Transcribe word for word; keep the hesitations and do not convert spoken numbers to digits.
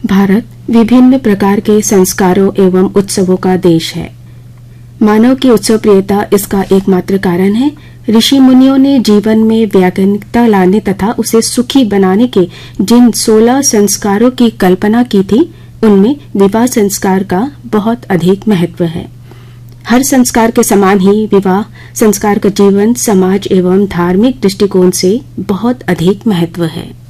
भारत विभिन्न प्रकार के संस्कारों एवं उत्सवों का देश है। मानव की उत्सव प्रियता इसका एकमात्र कारण है। ऋषि मुनियों ने जीवन में वैज्ञानिकता लाने तथा उसे सुखी बनाने के जिन सोलह संस्कारों की कल्पना की थी, उनमें विवाह संस्कार का बहुत अधिक महत्व है। हर संस्कार के समान ही विवाह संस्कार का जीवन, समाज एवं धार्मिक दृष्टिकोण से बहुत अधिक महत्व है।